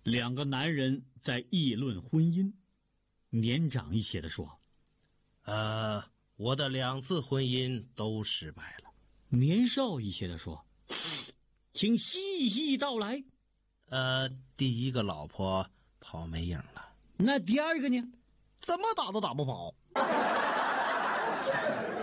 两个男人在议论婚姻。年长一些的说： 我的2次婚姻都失败了。 年少一些的说：请细细道来。 第一个老婆跑没影了。 那第二个呢？ 怎么打都打不跑。